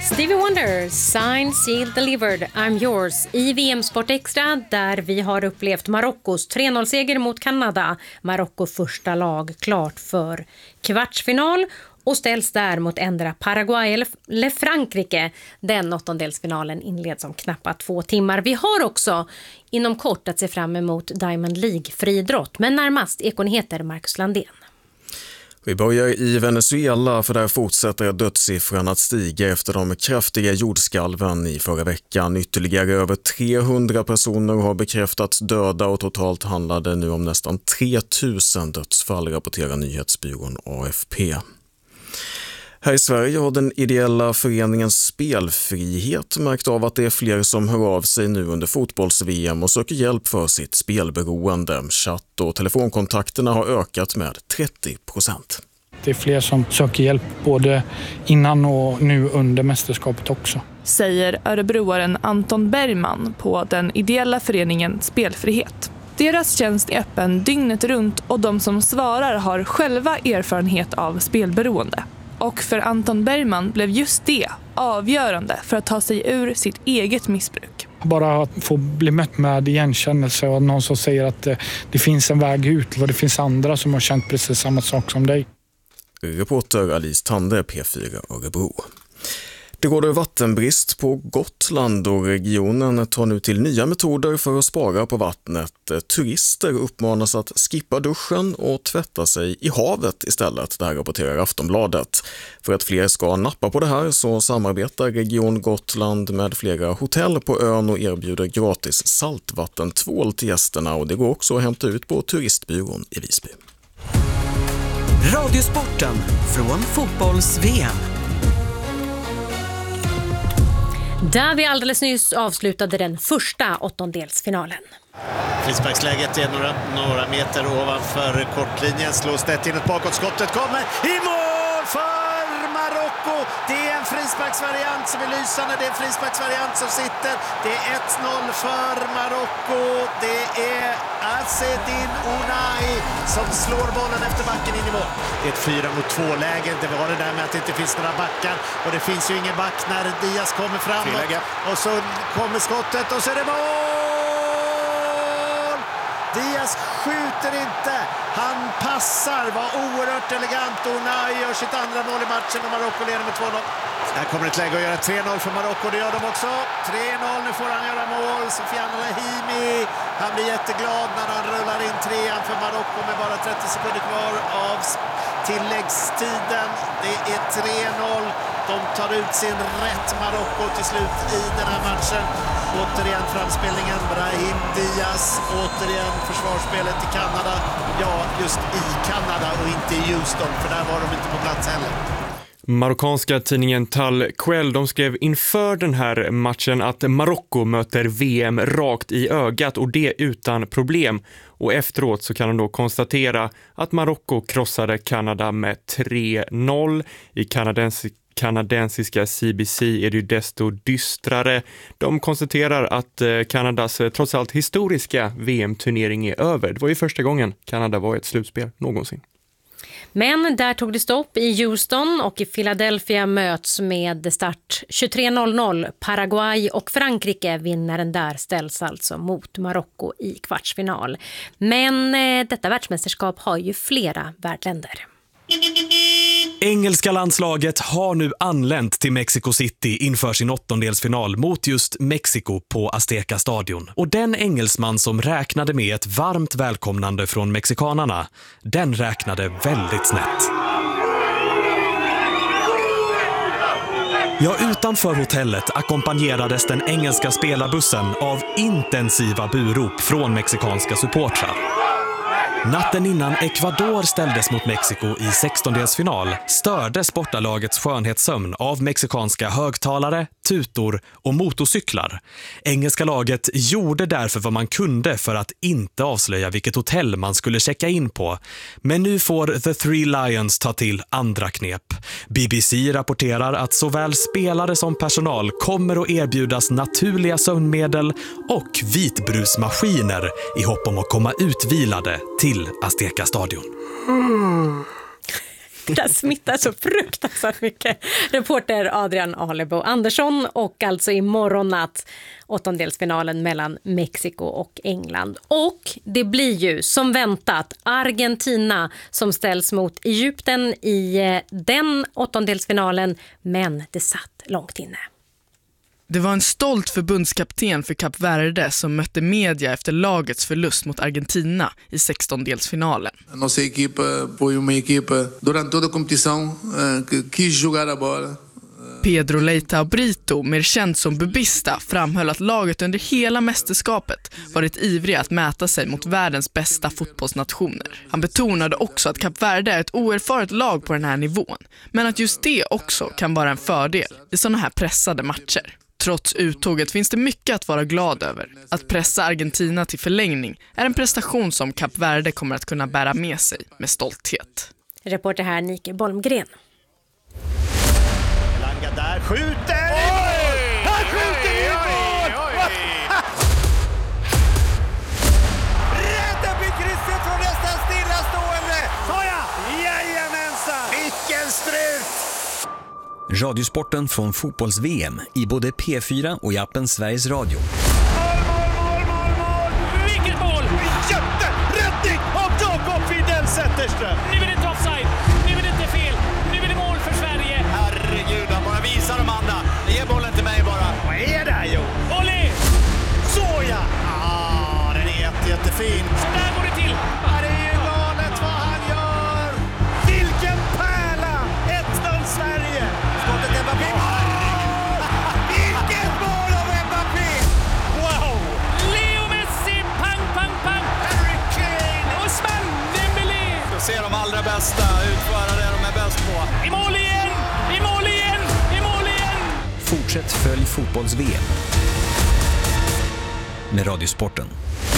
Stevie Wonder, Signed, Sealed, Delivered, I'm Yours i VM-sport extra där vi har upplevt Marockos 3-0-seger mot Kanada. Marocko första lag klart för kvartsfinal och ställs där mot ändra Paraguay eller Frankrike. Den åttondelsfinalen inleds om knappt 2 timmar. Vi har också inom kort att se fram emot Diamond League-friidrott, men närmast Ekonyheter Marcus Landén. Vi börjar i Venezuela, för där fortsätter dödssiffran att stiga efter de kraftiga jordskalven i förra veckan. Ytterligare över 300 personer har bekräftats döda och totalt handlar det nu om nästan 3000 dödsfall, rapporterar nyhetsbyrån AFP. Här i Sverige har den ideella föreningen Spelfrihet märkt av att det är fler som hör av sig nu under fotbolls-VM och söker hjälp för sitt spelberoende. Chatt- och telefonkontakterna har ökat med 30%. Det är fler som söker hjälp både innan och nu under mästerskapet också. Säger örebroaren Anton Bergman på den ideella föreningen Spelfrihet. Deras tjänst är öppen dygnet runt och de som svarar har själva erfarenhet av spelberoende. Och för Anton Bergman blev just det avgörande för att ta sig ur sitt eget missbruk. Bara att få bli mött med igenkännelse och någon som säger att det finns en väg ut och det finns andra som har känt precis samma sak som dig. Reporter Alice Tande, P4 Örebro. Det råder vattenbrist på Gotland och regionen tar nu till nya metoder för att spara på vattnet. Turister uppmanas att skippa duschen och tvätta sig i havet istället, det här rapporterar Aftonbladet. För att fler ska nappa på det här så samarbetar Region Gotland med flera hotell på ön och erbjuder gratis saltvattentvål till gästerna, och det går också att hämta ut på turistbyrån i Visby. Radiosporten från fotbolls-VM. Där vi alldeles nyss avslutade den första åttondelsfinalen. Frisparksläget är några meter ovanför kortlinjen. Slås det in ett bakåtskottet. Kommer i mål för Marocko. Det är en frisparksvariant som är lysande. Det är en frisparksvariant som sitter. Det är 1-0 för Marocko. Det är Azzedine Ounahi som slår bollen efter backen in i mål. Det är ett 4-mot-2-läge. Det var det där med att det inte finns några backar. Och det finns ju ingen back när Diaz kommer fram. Och så kommer skottet och så är det mål! Diaz skjuter inte. Han passar. Var oerhört elegant. Ounahi gör sitt andra mål i matchen och Marocko leder med 2-0. Här kommer ett läge att göra 3-0 för Marocko. Det gör de också. 3-0. Nu får han göra mål. Sofiane Rahimi. Han blir jätteglad när han rullar in 3-an för Marocko med bara 30 sekunder kvar av tilläggstiden. Det är 3-0. De tar ut sin rätt, Marocko, till slut i den här matchen. Återigen framspelningen, Brahim Diaz. Återigen försvarsspelet i Kanada. Ja, just i Kanada och inte i Houston, för där var de inte på plats heller. Marockanska tidningen Tal Quel, de skrev inför den här matchen att Marocko möter VM rakt i ögat och det utan problem. Och efteråt så kan de då konstatera att Marocko krossade Kanada med 3-0. I kanadensiska CBC är det ju desto dystrare. De konstaterar att Kanadas trots allt historiska VM-turnering är över. Det var ju första gången Kanada var i ett slutspel någonsin. Men där tog det stopp i Houston och i Philadelphia möts med start 23:00. Paraguay och Frankrike, vinnaren där ställs alltså mot Marocko i kvartsfinal. Men detta världsmästerskap har ju flera värdländer. Engelska landslaget har nu anlänt till Mexico City inför sin åttondelsfinal mot just Mexiko på Azteca stadion. Och den engelsman som räknade med ett varmt välkomnande från mexikanarna, den räknade väldigt snett. Ja, utanför hotellet ackompanjerades den engelska spelarbussen av intensiva burop från mexikanska supportrar. Natten innan Ecuador ställdes mot Mexiko i 16-delsfinal stördes bortalagets skönhetssömn av mexikanska högtalare, tutor och motorcyklar. Engelska laget gjorde därför vad man kunde för att inte avslöja vilket hotell man skulle checka in på. Men nu får The Three Lions ta till andra knep. BBC rapporterar att såväl spelare som personal kommer att erbjudas naturliga sömnmedel och vitbrusmaskiner i hopp om att komma utvilade till Azteca stadion. Det smittar så fruktansvärt mycket. Reporter Adrian Alebo Andersson och alltså imorgon natt åttondelsfinalen mellan Mexiko och England. Och det blir ju som väntat Argentina som ställs mot Egypten i den åttondelsfinalen, men det satt långt inne. Det var en stolt förbundskapten för Kap Verde som mötte media efter lagets förlust mot Argentina i 16-delsfinalen. Nossa equipa foi uma equipa durante toda a competição que quis jogar a bola. Pedro Leitao Brito, mer känd som Bubista, framhöll att laget under hela mästerskapet varit ivriga att mäta sig mot världens bästa fotbollsnationer. Han betonade också att Kap Verde är ett oerfaret lag på den här nivån, men att just det också kan vara en fördel i sådana här pressade matcher. Trots uttåget finns det mycket att vara glad över. Att pressa Argentina till förlängning är en prestation som Kap Verde kommer att kunna bära med sig med stolthet. Reporter här Nike Bolmgren. Elanga där, skjuter! Han skjuter i mål! Rädda blir krysset från nästan stillastående! Såja! Jajamensan! Vilken strut! Radiosporten från fotbolls-VM i både P4 och i appen Sveriges Radio. Mål! Vilket mål! Jätteräddning av Jakob Fidel Zetterström! Nu är det inte offside, nu är det inte fel, nu är det mål för Sverige. Herregud, han bara visar de andra. Ge bollen till mig bara. Vad är det här, Jo? Olé! Såja! Den är jättefin. Så där går det till. Det är ju galet vad han gör! Vilken pärla! 1-0 Sverige! Skottet Mbappé. Vilket mål av Mbappé! Wow! Leo Messi, pang, pang, pang. Harry Kane! Ousmane Dembélé. Då ser de allra bästa utföra det de är bäst på. I mål igen! I mål igen! I mål igen! Fortsätt följ fotbolls-VM med Radiosporten.